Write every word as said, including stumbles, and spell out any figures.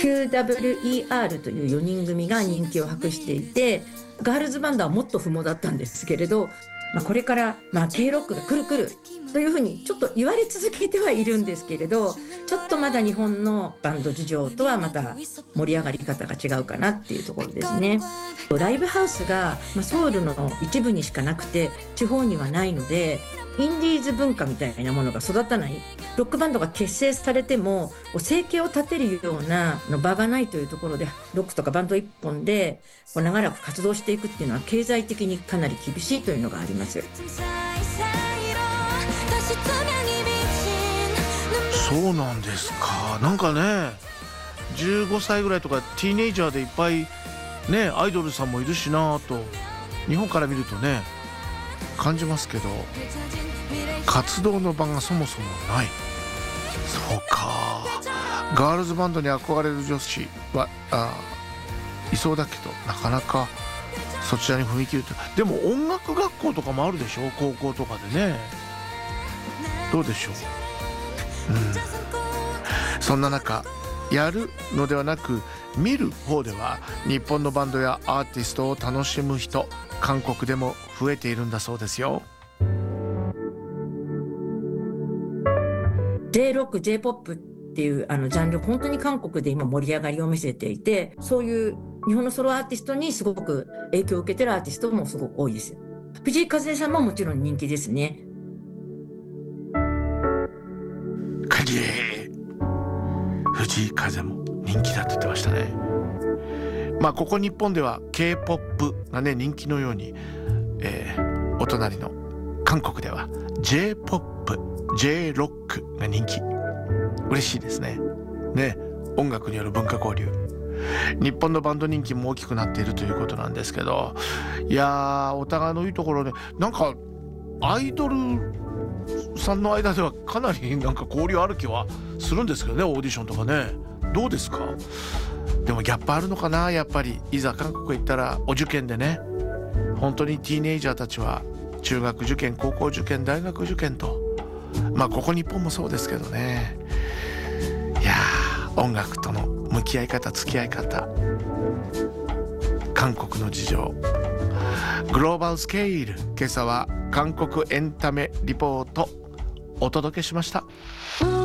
キューダブリューイーアール というよにん組が人気を博していて、ガールズバンドはもっと不毛だったんですけれど、まあ、これから、まあ、K ロックが来る来るというふうにちょっと言われ続けてはいるんですけれど、ちょっとまだ日本のバンド事情とはまた盛り上がり方が違うかなっていうところですね。ライブハウスが、まあ、ソウルの一部にしかなくて地方にはないので、インディーズ文化みたいなものが育たない、ロックバンドが結成されても生計を立てるような場がないというところで、ロックとかバンド一本で長らく活動していくっていうのは経済的にかなり厳しいというのがあります。 そうなんですか。なんかね、じゅうごさいぐらいとかティーネイジャーでいっぱいね、アイドルさんもいるしなと日本から見るとね感じますけど、活動の場がそもそもない。そうか、ガールズバンドに憧れる女子はあいそうだけど、なかなかそちらに踏み切ると。でも音楽学校とかもあるでしょ、高校とかでね。どうでしょう、うん、そんな中、やるのではなく見る方では日本のバンドやアーティストを楽しむ人、韓国でも増えているんだそうですよ。 J ロック J ポップっていうあのジャンル、本当に韓国で今盛り上がりを見せていて、そういう日本のソロアーティストにすごく影響を受けてるアーティストもすごく多いです。藤井風さんももちろん人気ですね。 藤井風も人気だって言ってましたね。まあここ日本では K-ポップ がね人気のように、えー、お隣の韓国では J ポップ、J ロックが人気。嬉しいですね。ね、音楽による文化交流。日本のバンド人気も大きくなっているということなんですけど、いやー、お互いのいいところで、なんかアイドルさんの間ではかなりなんか交流ある気はするんですけどね、オーディションとかね。どうですか？でもギャップあるのかな、やっぱり。いざ韓国へ行ったらお受験でね、本当にティーネイジャーたちは中学受験、高校受験、大学受験と、まあここ日本もそうですけどね。いやー、音楽との向き合い方、付き合い方、韓国の事情、グローバルスケール。今朝は韓国エンタメリポートお届けしました。